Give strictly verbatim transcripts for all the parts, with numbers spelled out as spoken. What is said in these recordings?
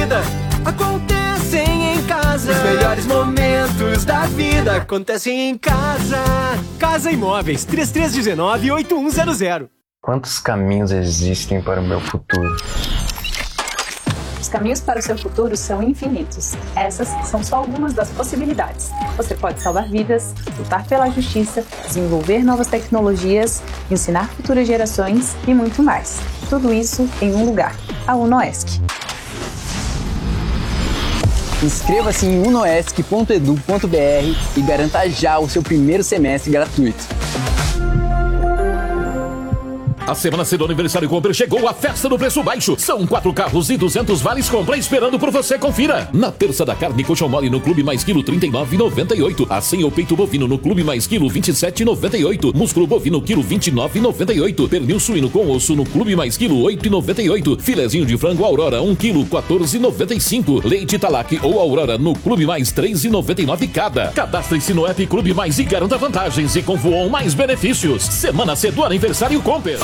vida acontecem em casa. Os melhores momentos da vida acontecem em casa. Casa Imóveis, três três um nove, oito um zero zero. Quantos caminhos existem para o meu futuro? Os caminhos para o seu futuro são infinitos. Essas são só algumas das possibilidades. Você pode salvar vidas, lutar pela justiça, desenvolver novas tecnologias, ensinar futuras gerações e muito mais. Tudo isso em um lugar, a UNOESC. Inscreva-se em unoesc ponto edu ponto br e garanta já o seu primeiro semestre gratuito. A semana C do Aniversário Comper chegou, a festa do preço baixo. São quatro carros e duzentos vales compra esperando por você, confira. Na terça da carne, coxão mole no Clube Mais Quilo, trinta e nove reais e noventa e oito centavos. Assim, o peito bovino no Clube Mais Quilo, vinte e sete reais e noventa e oito centavos. Músculo bovino, quilo, vinte e nove reais e noventa e oito centavos. Pernil suíno com osso no Clube Mais Quilo, oito reais e noventa e oito centavos. Filezinho de frango Aurora, um quilo, quatorze reais e noventa e cinco centavos. Leite Talac ou Aurora no Clube Mais, três reais e noventa e nove centavos cada. Cadastre-se no app Clube Mais e garanta vantagens e com Voon mais benefícios. Semana C do Aniversário Comper.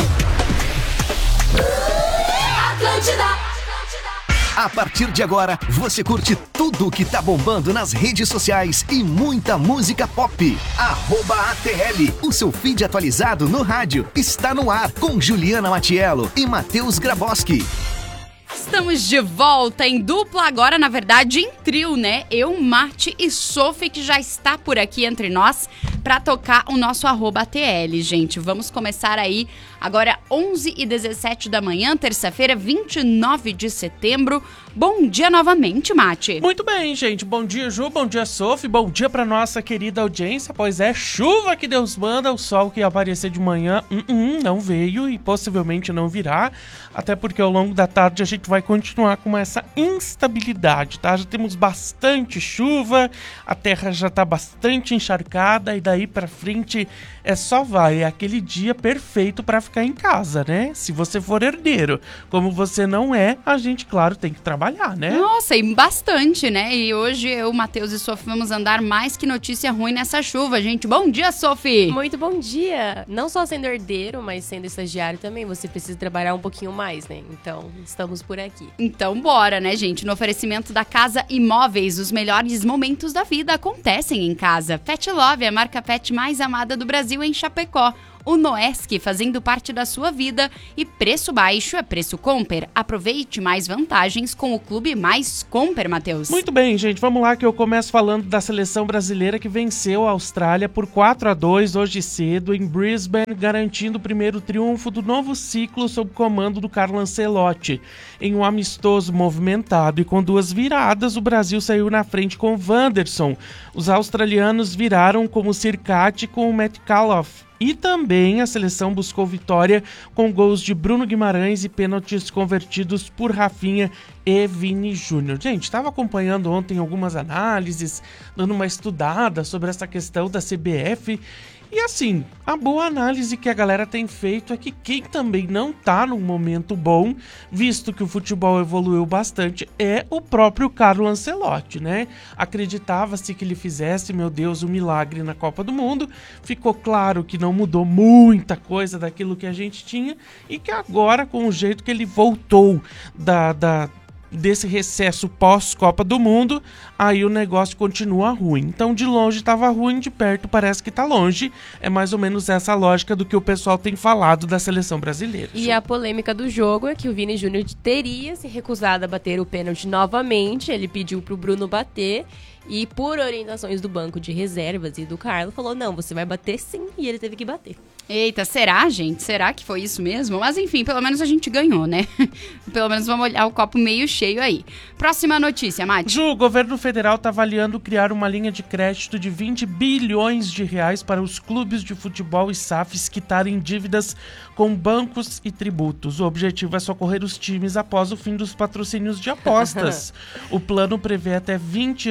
A partir de agora, você curte tudo que tá bombando nas redes sociais e muita música pop. Arroba A T L, o seu feed atualizado no rádio, está no ar com Juliana Matiello e Matheus Graboski. Estamos de volta em dupla, agora na verdade em trio, né? Eu, Mate e Sophie, que já está por aqui entre nós para tocar o nosso arroba A T L, gente. Vamos começar aí agora onze e dezessete da manhã, terça-feira, vinte e nove de setembro. Bom dia novamente, Mate. Muito bem, gente. Bom dia, Ju. Bom dia, Sophie. Bom dia para nossa querida audiência. Pois é, chuva que Deus manda. O sol que ia aparecer de manhã uh -uh, não veio e possivelmente não virá. Até porque ao longo da tarde a gente vai continuar com essa instabilidade, tá? Já temos bastante chuva, a terra já tá bastante encharcada e daí pra frente é só vai. É aquele dia perfeito pra ficar em casa, né? Se você for herdeiro. Como você não é, a gente, claro, tem que trabalhar, né? Nossa, e bastante, né? E hoje eu, Matheus e Sophie vamos andar mais que notícia ruim nessa chuva, gente. Bom dia, Sophie! Muito bom dia! Não só sendo herdeiro, mas sendo estagiário também, você precisa trabalhar um pouquinho mais, né? Então, estamos por aqui. Então, bora, né, gente? No oferecimento da Casa Imóveis, os melhores momentos da vida acontecem em casa. Pet Love, a marca pet mais amada do Brasil em Chapecó. UNOESC, fazendo parte da sua vida, e preço baixo é preço Comper. Aproveite mais vantagens com o Clube Mais Comper, Matheus. Muito bem, gente, vamos lá que eu começo falando da seleção brasileira que venceu a Austrália por quatro a dois hoje cedo em Brisbane, garantindo o primeiro triunfo do novo ciclo sob comando do Carlo Ancelotti. Em um amistoso movimentado e com duas viradas, o Brasil saiu na frente com o Wanderson. Os australianos viraram com o Sirkati com o Metcalf. E também a seleção buscou vitória com gols de Bruno Guimarães e pênaltis convertidos por Rafinha e Vini Júnior. Gente, estava acompanhando ontem algumas análises, dando uma estudada sobre essa questão da C B F. E assim, a boa análise que a galera tem feito é que quem também não tá num momento bom, visto que o futebol evoluiu bastante, é o próprio Carlo Ancelotti, né? Acreditava-se que ele fizesse, meu Deus, um milagre na Copa do Mundo. Ficou claro que não mudou muita coisa daquilo que a gente tinha e que agora, com o jeito que ele voltou da... da desse recesso pós-Copa do Mundo, aí o negócio continua ruim. Então, de longe estava ruim, de perto parece que está longe. É mais ou menos essa a lógica do que o pessoal tem falado da seleção brasileira. E a polêmica do jogo é que o Vini Júnior teria se recusado a bater o pênalti novamente. Ele pediu pro Bruno bater e, por orientações do banco de reservas e do Carlo, falou, não, você vai bater sim, e ele teve que bater. Eita, será, gente? Será que foi isso mesmo? Mas enfim, pelo menos a gente ganhou, né? Pelo menos vamos olhar o copo meio cheio aí. Próxima notícia, Mati. Ju, o governo federal está avaliando criar uma linha de crédito de vinte bilhões de reais para os clubes de futebol e S A Fs quitarem dívidas com bancos e tributos. O objetivo é socorrer os times após o fim dos patrocínios de apostas. O plano prevê até vinte anos para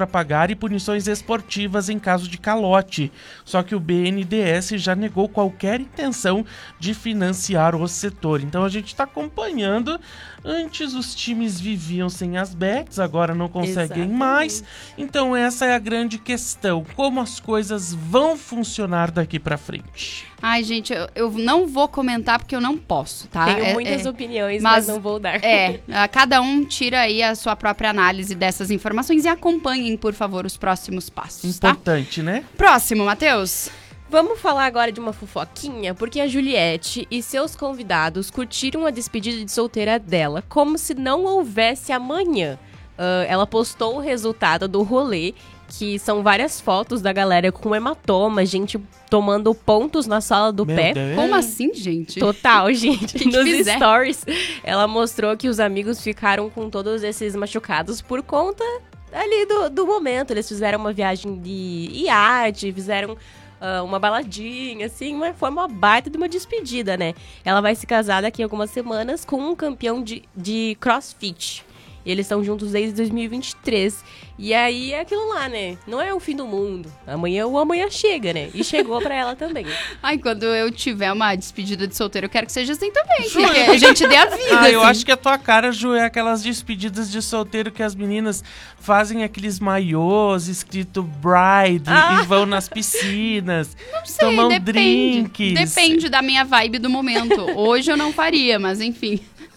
para pagar e punições esportivas em caso de calote. Só que o B N D E S já negou qualquer intenção de financiar o setor. Então a gente está acompanhando. Antes os times viviam sem as bets, agora não conseguem Exatamente. mais. Então essa é a grande questão. Como as coisas vão funcionar daqui para frente? Ai, gente, eu, eu não vou comentar porque eu não posso, tá? Tenho É- muitas é- opiniões, mas- mas, não vou dar. É, a- cada um tira aí a sua própria análise dessas informações e acompanhem, por favor, os próximos passos, tá? Importante, né? Próximo, Matheus. Vamos falar agora de uma fofoquinha, porque a Juliette e seus convidados curtiram a despedida de solteira dela, como se não houvesse amanhã. Ah, ela postou o resultado do rolê, que são várias fotos da galera com hematoma, gente tomando pontos na sola do Meu pé. Deus. Como assim, gente? Total, gente. Que que Nos fizeram? stories, ela mostrou que os amigos ficaram com todos esses machucados por conta ali do, do momento. Eles fizeram uma viagem de iate, fizeram ah, uma baladinha, assim, mas foi uma baita de uma despedida, né? Ela vai se casar daqui a algumas semanas com um campeão de, de crossfit. Eles estão juntos desde dois mil e vinte e três. E aí é aquilo lá, né? Não é o fim do mundo. Amanhã o amanhã chega, né? E chegou pra ela também. Ai, quando eu tiver uma despedida de solteiro, eu quero que seja assim também. Que a gente dê a vida, Ah, eu assim. acho que a tua cara, Ju, é aquelas despedidas de solteiro que as meninas fazem aqueles maiôs escrito bride Ah. e vão nas piscinas, Não sei, tomam depende. drinks. Depende da minha vibe do momento. Hoje eu não faria, mas enfim.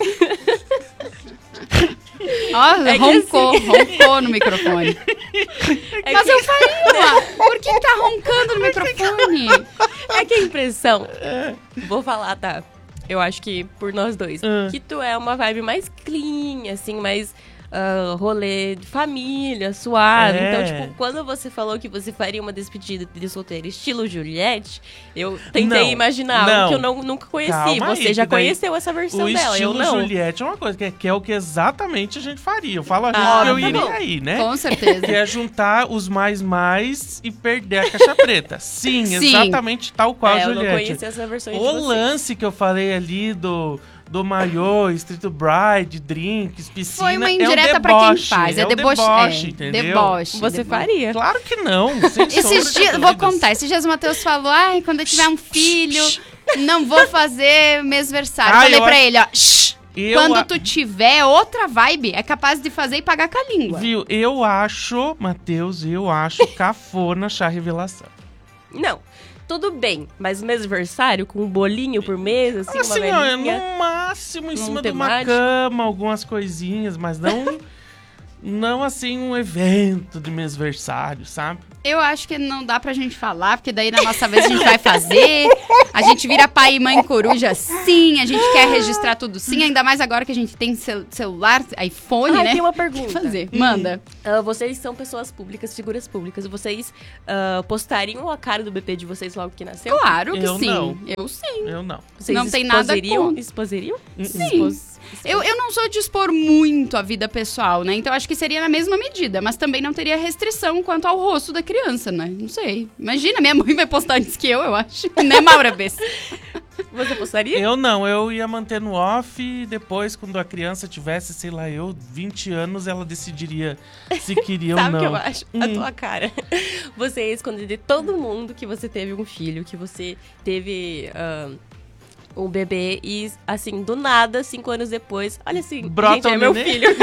Ó, É que roncou, roncou no microfone. É Mas que, eu faria! Por que tá roncando no microfone? é que a impressão... Vou falar, tá? Eu acho que por nós dois. Ah. Que tu é uma vibe mais clean, assim, mais... ah, rolê de família, suave. É. Então, tipo, quando você falou que você faria uma despedida de solteiro estilo Juliette, eu tentei Não, imaginar não. algo que eu não, nunca conheci. Calma aí, você já que daí conheceu essa versão O dela, eu estilo não. Juliette é uma coisa, que é, que é o que exatamente a gente faria. Eu falo a gente Ah, que eu tá iria bom. aí, né? Com certeza. Que é juntar os mais mais e perder a caixa preta. Sim, Sim. exatamente tal qual a É, eu não Juliette. conheci essa versão de O vocês. lance que eu falei ali do, do maiô, Street Bride, drinks, piscina. Foi uma é um indireta pra quem deboche, faz. É, é um deboche. deboche, é, entendeu? deboche. Você deboche. faria. Claro que não. Sem sombra Esses de dias, vou dúvidas. contar, esses dias o Matheus falou, ai, quando eu tiver um filho, não vou fazer mesversário. Ah, Falei eu pra acho- ele, ó, shh, Eu quando a- tu tiver outra vibe, é capaz de fazer e pagar com a língua. Viu, eu acho, Matheus, eu acho cafona chá revelação. Não, tudo bem, mas mesversário com um bolinho por mês, assim, Assim, uma ó, é velhinha... no máximo em um cima de uma temático. cama, algumas coisinhas, mas não, não assim um evento de mesversário, sabe? Eu acho que não dá pra gente falar, porque daí na nossa vez a gente vai fazer, a gente vira pai e mãe coruja sim, a gente quer registrar tudo sim, ainda mais agora que a gente tem cel- celular, iPhone, Ai, né? tem uma O que pergunta. fazer? Manda. Ah, vocês são pessoas públicas, figuras públicas. Vocês ah, postariam a cara do B P de vocês logo que nasceu? Claro que Eu sim. não. Eu sim. Eu não. Vocês não tem nada exposeriam- contra. Exposeriam? Sim. Expos- Eu, eu não sou de expor muito a vida pessoal, né? Então acho que seria na mesma medida, mas também não teria restrição quanto ao rosto da criança, né? Não sei. Imagina, minha mãe vai postar antes que eu, eu acho. Né, Maura Bess? Você postaria? Eu não, eu ia manter no off e depois, quando a criança tivesse, sei lá, eu, vinte anos, ela decidiria se queria ou Sabe o não. que eu acho? A Hum. tua cara. Você ia esconder de todo mundo que você teve um filho, que você teve ah, um bebê e, assim, do nada, cinco anos depois, olha assim, Brota gente, um é meu neném. filho.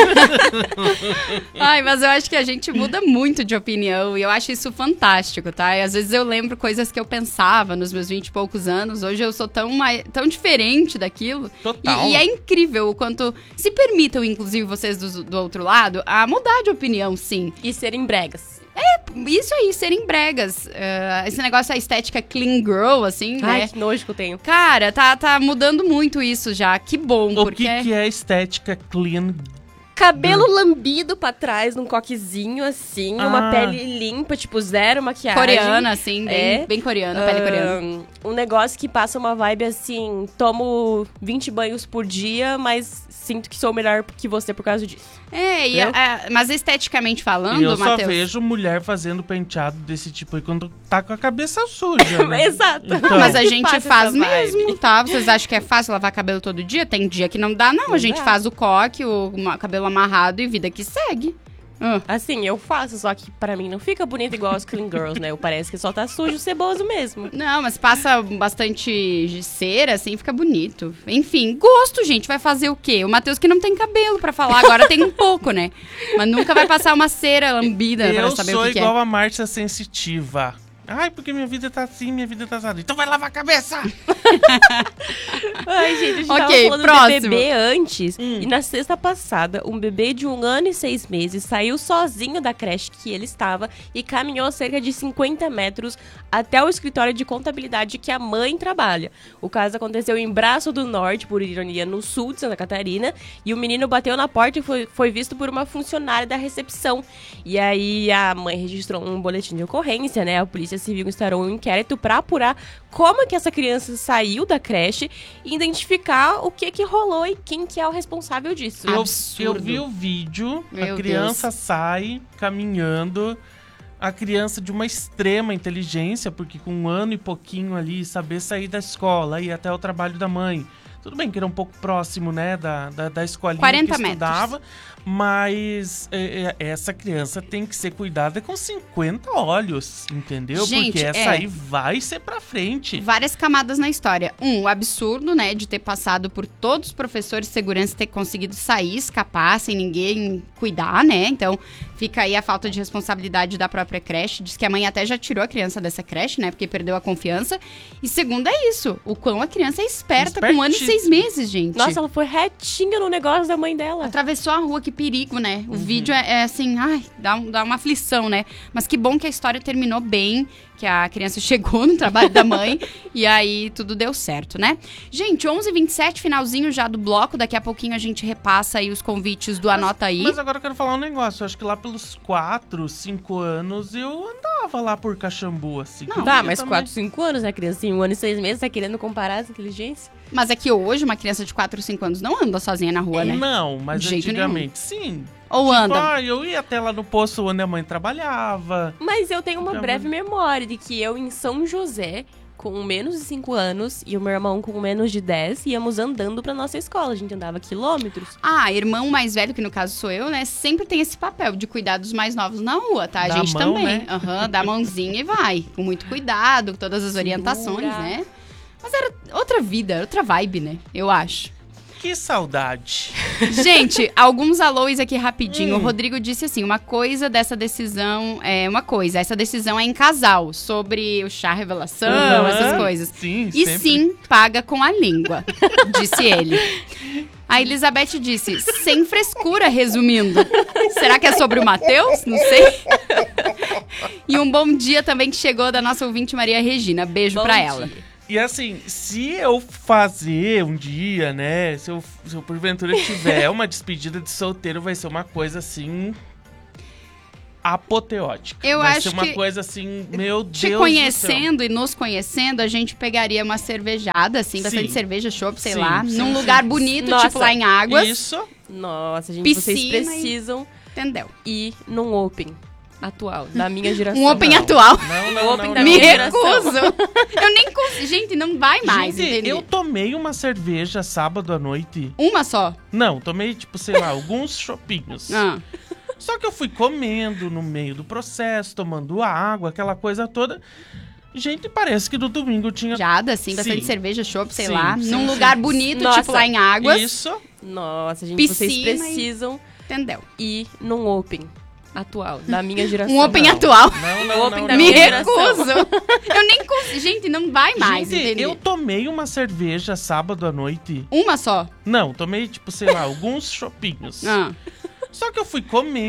Ai, mas eu acho que a gente muda muito de opinião e eu acho isso fantástico, tá? E às vezes eu lembro coisas que eu pensava nos meus vinte e poucos anos, hoje eu sou tão, mai- tão diferente daquilo. Total. E, e é incrível o quanto se permitam, inclusive vocês do, do outro lado, a mudar de opinião, sim. E serem bregas. Isso aí, serem bregas. Eh, esse negócio, a estética clean girl, assim, Ai, né? que nojo que eu tenho. Cara, tá, tá mudando muito isso já. Que bom, O porque... que, que é estética clean? Cabelo lambido pra trás, num coquezinho assim, uma Ah. pele limpa, tipo, zero maquiagem. Coreana, assim, bem, É. bem coreana, pele coreana. Ahn, um negócio que passa uma vibe assim, tomo vinte banhos por dia, mas sinto que sou melhor que você por causa disso. É, e Eu- a- a- mas esteticamente falando, eu só Matheus... vejo mulher fazendo penteado desse tipo aí quando tá com a cabeça suja, né? Exato. Então, Mas a Que gente passa faz essa vibe. mesmo, tá? Vocês acham que é fácil lavar cabelo todo dia? Tem dia que não dá, não. Não a gente dá. faz o coque, o ma- cabelo amarrado e vida que segue. Ah. Assim, eu faço, só que pra mim não fica bonito igual as Clean Girls, né? Parece que só tá sujo, ceboso mesmo. Não, mas passa bastante cera, assim, fica bonito. Enfim, gosto, gente, vai fazer o quê? O Matheus que não tem cabelo pra falar, agora tem um pouco, né? Mas nunca vai passar uma cera lambida Eu pra saber o que, que sou igual é. a Márcia sensitiva. Ai, porque minha vida tá assim, minha vida tá assada. Então vai lavar a cabeça! Ai, gente, a gente Ok, tava falando próximo. de bebê antes. Hum. E na sexta passada, um bebê de um ano e seis meses saiu sozinho da creche que ele estava e caminhou cerca de cinquenta metros até o escritório de contabilidade que a mãe trabalha. O caso aconteceu em Braço do Norte, por ironia, no sul de Santa Catarina. E o menino bateu na porta e foi, foi visto por uma funcionária da recepção. E aí a mãe registrou um boletim de ocorrência, né? A polícia Civil instaurou um inquérito para apurar como que essa criança saiu da creche e identificar o que que rolou e quem que é o responsável disso. Eu, Absurdo. eu vi o vídeo, Meu a criança sai caminhando, a criança de uma extrema inteligência, porque com um ano e pouquinho ali, saber sair da escola e ir até o trabalho da mãe. Tudo bem que era um pouco próximo, né, da, da, da escolinha quarenta que estudava, mas é, é, essa criança tem que ser cuidada com cinquenta olhos, entendeu? Gente, Porque essa é. aí vai ser pra frente. Várias camadas na história. Um, o absurdo, né, de ter passado por todos os professores de segurança, ter conseguido sair, escapar, sem ninguém cuidar, né? Então, fica aí a falta de responsabilidade da própria creche. Diz que a mãe até já tirou a criança dessa creche, né, porque perdeu a confiança. E segundo é isso, o quão a criança é esperta, com um ano e seis meses, gente. Nossa, ela foi retinha no negócio da mãe dela. Atravessou a rua, que perigo, né? O Uhum. vídeo é, é assim, ai, dá, um- dá uma aflição, né? Mas que bom que a história terminou bem, que a criança chegou no trabalho da mãe e aí tudo deu certo, né? Gente, onze e vinte e sete, finalzinho já do bloco, daqui a pouquinho a gente repassa aí os convites do Anota Aí. Mas agora eu quero falar um negócio. Eu acho que lá pelos quatro, cinco anos eu andava lá por Caxambu, assim. Não, Tá, Eu mas também- quatro, cinco anos, né, criança? Um ano e seis meses, tá querendo comparar essa inteligência? Mas é que hoje uma criança de quatro, cinco anos não anda sozinha na rua, né? Não, mas De jeito antigamente sim. Ou Tipo, anda. ah, eu ia até lá no posto onde a mãe trabalhava. Mas eu tenho uma Já breve memória de que eu, em São José, com menos de cinco anos, e o meu irmão com menos de dez, íamos andando pra nossa escola. A gente andava quilômetros. Ah, irmão mais velho, que no caso sou eu, né? Sempre tem esse papel de cuidar dos mais novos na rua, tá? A Dá gente a mão, também. né? Aham, dá a mãozinha e vai. Com muito cuidado, com todas as orientações, Segura. né? Mas era outra vida, outra vibe, né? Eu acho. Que saudade. Gente, alguns alôs aqui rapidinho. Hum. O Rodrigo disse assim, uma coisa dessa decisão, é uma coisa, essa decisão é em casal, sobre o chá revelação, Aham. essas coisas. Sim, E sempre. sim, paga com a língua, disse ele. A Elizabeth disse, sem frescura, resumindo. Será que é sobre o Matheus? Não sei. E um bom dia também que chegou da nossa ouvinte Maria Regina. Beijo Bom pra dia. ela. E assim, se eu fazer um dia, né? Se eu, se eu porventura tiver uma despedida de solteiro, vai ser uma coisa assim. Apoteótica. Eu vai acho ser uma que coisa assim, meu Te Deus conhecendo e nos conhecendo, a gente pegaria uma cervejada, assim, bastante Sim. cerveja, chopp, sei Sim, lá, sim, num sim. lugar bonito, Nossa, tipo lá em do Águas. céu. Isso. Nossa, gente, Piscina vocês e- precisam Entendeu? ir num Open atual, da minha geração. Um Open não. atual. Não, não, Open não, da não. Me minha geração. recuso. Eu nem consigo. Gente, não vai mais, Gente, entendeu? eu tomei uma cerveja sábado à noite. Uma só. Não, tomei, tipo, sei lá, alguns chopinhos. Ah. Só que eu fui comendo no meio do processo, tomando água, aquela coisa toda. Gente, parece que no domingo eu tinha... Jada, assim, bastante Sim. cerveja, chopp, sei Sim, lá. sim, num sim. lugar bonito, Nossa, tipo lá em Águas. Isso. Nossa, gente, Piscina vocês e- precisam Entendeu? ir num Open atual, da minha geração. Um Open Não. atual. Não, O não, Open não, da não. Me minha geração. recuso. Eu nem consigo. Gente, não vai mais, Gente, entendeu? eu tomei uma cerveja sábado à noite. Uma só. Não, tomei, tipo, sei lá, alguns chopinhos. Ah. Só que eu fui comendo